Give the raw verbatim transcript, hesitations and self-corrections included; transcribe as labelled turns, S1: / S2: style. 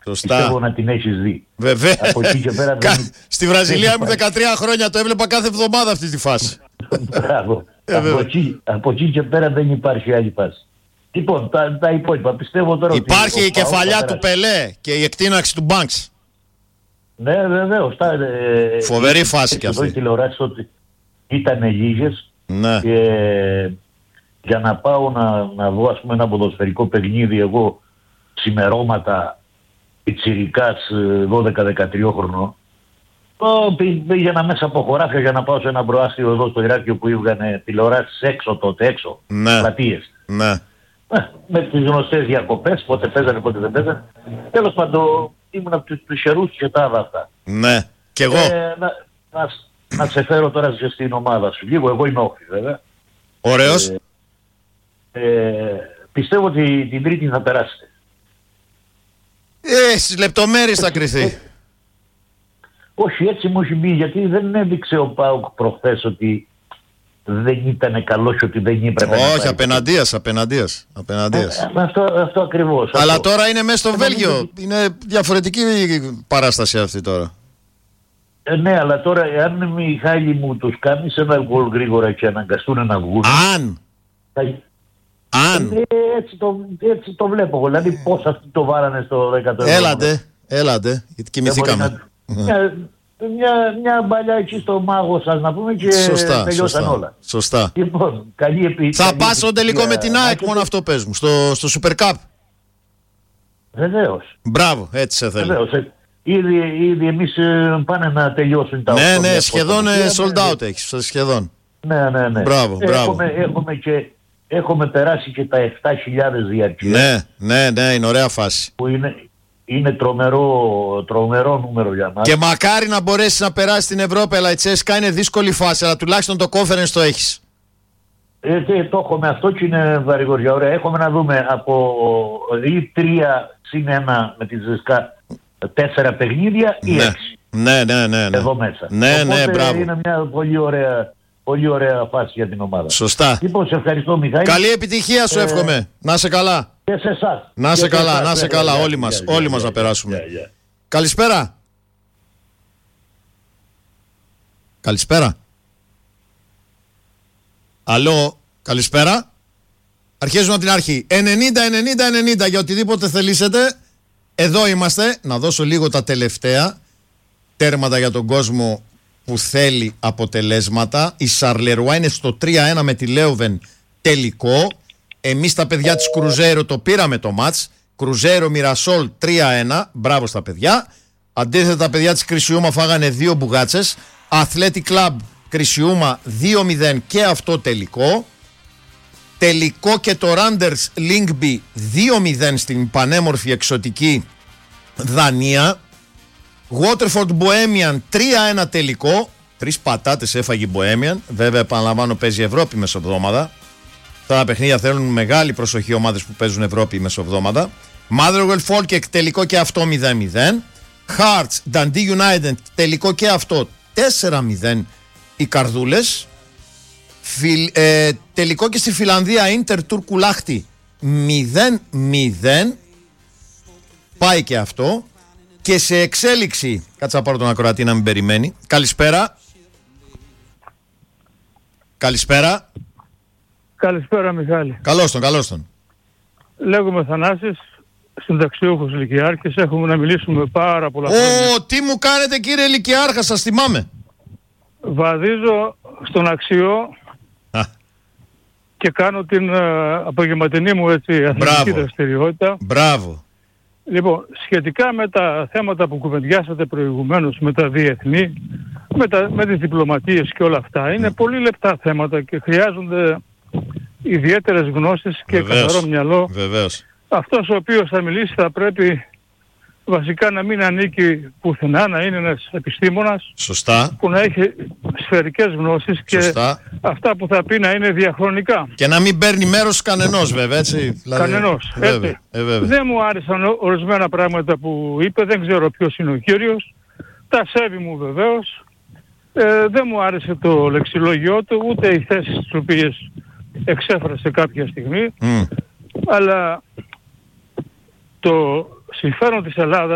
S1: Σωστά.
S2: Πιστεύω να την έχεις δει.
S1: Βέβαια.
S2: Από εκεί και πέρα δεν...
S1: Στη Βραζιλία ήμουν δεκατρία χρόνια, το έβλεπα κάθε εβδομάδα αυτή τη φάση.
S2: Μπράβο.
S1: Ε,
S2: από, εκεί, από εκεί και πέρα δεν υπάρχει άλλη φάση. Λοιπόν, τα, τα υπόλοιπα πιστεύω τώρα.
S1: Υπάρχει η κεφαλιά
S2: πέρα...
S1: του Πελέ και η εκτείναξη του Μπάνξ.
S2: Ναι, βεβαίως. Ε,
S1: Φοβερή φάση κι αυτή.
S2: Εδώ οι τηλεοράσεις ότι ήταν λίγες.
S1: Ναι.
S2: Και για να πάω να, να δω ας πούμε ένα ποδοσφαιρικό παιχνίδι εγώ ξημερώματα πιτσιρικάς δώδεκα δεκατρία χρονών, πήγαινα μέσα από χωράφια για να πάω σε ένα προάστιο εδώ στο Ηράκλειο που είχαν τηλεοράσεις έξω τότε, έξω,
S1: ναι.
S2: πλατείες.
S1: Ναι.
S2: Με τις γνωστές διακοπές, πότε παίζανε, πότε δεν παίζανε. Τέλος πάντων ήμουν από τους τυχερούς και τα αυτά.
S1: Ναι, κι εγώ.
S2: Ε, να, να, να σε φέρω τώρα στην ομάδα σου. Λίγο, εγώ είμαι όφη βέβαια.
S1: Ωραίος.
S2: Ε, ε, πιστεύω ότι την Τρίτη θα περάσετε.
S1: Ε, στις λεπτομέρειες θα κριθεί.
S2: Όχι, έτσι μου έχει μπει, γιατί δεν έδειξε ο ΠΑΟΚ προχθές ότι δεν ήταν καλός και ότι δεν έπρεπε.
S1: Όχι, απέναντίας, απέναντίας. απέναντίας.
S2: Ε, αυτό, αυτό ακριβώς.
S1: Αλλά
S2: αυτό.
S1: τώρα είναι μέσα στο ε, Βέλγιο. Είναι διαφορετική παράσταση αυτή τώρα.
S2: Ε, ναι, αλλά τώρα εάν οι Μιχάλη μου τους κάνεις ένα γκολ γρήγορα και αναγκαστούν να βγουν.
S1: Αν!
S2: Θα...
S1: Αν!
S2: Ε, έτσι, το, έτσι το βλέπω. Δηλαδή πώς αυτοί το βάρανε στο δέκατο.
S1: Έλατε, έλατε, γιατί κοιμηθήκαμε.
S2: Μια, μια, μια μπαλιά εκεί στο μάγο σας να πούμε και
S1: σωστά,
S2: τελειώσαν
S1: σωστά,
S2: όλα.
S1: Σωστά.
S2: Λοιπόν, καλή επί...
S1: Θα
S2: καλή
S1: πας στο τελικό με την ΑΕΚ,
S2: και...
S1: μόνο αυτό πες μου, στο, στο Super Cup.
S2: Βεβαίως.
S1: Μπράβο, έτσι σε θέλω.
S2: Βεβαίως. Ήδη, ήδη εμείς ε, πάνε να τελειώσουν τα
S1: ναι,
S2: οκτώ.
S1: Ναι, σχεδόν ε, sold out έχεις, σχεδόν.
S2: Ναι, ναι, ναι.
S1: Μπράβο, μπράβο.
S2: Έχουμε, έχουμε, και, έχουμε περάσει και τα επτά χιλιάδες διαρκεία.
S1: Ναι, ναι, ναι, είναι ωραία φάση.
S2: Που είναι, είναι τρομερό, τρομερό νούμερο για μας.
S1: Και μακάρι να μπορέσεις να περάσεις στην Ευρώπη, αλλά η Τσέσκα είναι δύσκολη φάση, αλλά τουλάχιστον το conference το έχεις.
S2: Ε, και το έχουμε αυτό και είναι βαρυγοριά. Ωραία, έχουμε να δούμε από τρία συν ένα με τη Τσέσκα τέσσερα παιχνίδια ή
S1: ναι.
S2: έξι.
S1: Ναι, ναι, ναι, ναι.
S2: Εδώ μέσα.
S1: Ναι,
S2: οπότε
S1: ναι, μπράβο.
S2: Είναι μια πολύ ωραία, πολύ ωραία φάση για την ομάδα.
S1: Σωστά.
S2: Λοιπόν, σε ευχαριστώ Μιχάλη.
S1: Καλή επιτυχία σου ε... εύχομαι. Να είσαι καλά.
S2: Και σε εσάς.
S1: Να είσαι καλά, εσάς, να είσαι καλά. Όλοι yeah, μας, yeah, όλοι yeah, μας yeah, να περάσουμε. Yeah, yeah. Καλησπέρα. Καλησπέρα. Αλλό, καλησπέρα. Αρχίζουμε από την αρχή. ενενήντα ενενήντα ενενήντα για οτιδήποτε θελήσετε. Εδώ είμαστε. Να δώσω λίγο τα τελευταία τέρματα για τον κόσμο που θέλει αποτελέσματα. Η Σαρλερουά είναι στο τρία ένα με τη Λέοβεν τελικό. Εμείς τα παιδιά της Κρουζέρο το πήραμε το μάτς. Κρουζέρο Μιρασόλ τρία ένα. Μπράβο στα παιδιά. Αντίθετα τα παιδιά της Κρυσιούμα φάγανε δύο μπουγάτσες. Athletic Club Κρυσιούμα δύο μηδέν και αυτό τελικό. Τελικό και το Randers Lyngby δύο μηδέν στην πανέμορφη εξωτική Δανία. Waterford Bohemian τρία ένα τελικό. Τρεις πατάτες έφαγε η Bohemian. Βέβαια επαναλαμβάνω παίζει Ευρώπη μεσοβδόμαδα. Τα παιχνίδια θέλουν μεγάλη προσοχή ομάδες που παίζουν Ευρώπη μεσοβδόμαδα. Motherwell Falkirk τελικό και αυτό μηδέν μηδέn. Hearts Dundee United τελικό και αυτό τέσσερα μηδέν οι καρδούλες. Φιλ, ε, τελικό και στη Φιλανδία Ίντερ Τούρκου Λάχτη μηδέν μηδέν. Πάει και αυτό. Και σε εξέλιξη, κάτσα να πάρω τον ακροατή να μην περιμένει. Καλησπέρα. Καλησπέρα.
S3: Καλησπέρα Μιχάλη.
S1: Καλώς τον, καλώς τον.
S3: Λέγομαι Θανάσης, συνταξιούχος Λυκειάρχης. Έχουμε να μιλήσουμε πάρα πολλά χρόνια.
S1: Ω, τι μου κάνετε κύριε Λυκειάρχα, σας θυμάμαι.
S3: Βαδίζω στον Αξιό
S1: Α.
S3: και κάνω την uh, απογευματινή μου έτσι, αθλητική δραστηριότητα.
S1: Μπράβο.
S3: Λοιπόν, σχετικά με τα θέματα που κουβεντιάσατε προηγουμένως, με τα διεθνή, με, τα, με τις διπλωματίες και όλα αυτά, είναι mm. πολύ λεπτά θέματα και χρειάζονται ιδιαίτερες γνώσεις και
S1: Βεβαίως.
S3: καθαρό μυαλό.
S1: Βεβαίως.
S3: Αυτός ο οποίος θα μιλήσει θα πρέπει βασικά να μην ανήκει πουθενά, να είναι ένας επιστήμονας.
S1: Σωστά.
S3: Που να έχει σφαιρικές γνώσεις και
S1: Σωστά.
S3: αυτά που θα πει να είναι διαχρονικά.
S1: Και να μην παίρνει μέρος κανενός βέβαια, έτσι. Δηλαδή...
S3: Κανενός.
S1: Βέβαια. Ε, βέβαια.
S3: Δεν μου άρεσαν ορισμένα πράγματα που είπε, δεν ξέρω ποιος είναι ο κύριος. Τα σέβη μου βεβαίως. Ε, δεν μου άρεσε το λεξιλόγιό του, ούτε οι θέσεις τις οποίες εξέφρασε κάποια στιγμή. Mm. Αλλά το συμφέρον της Ελλάδας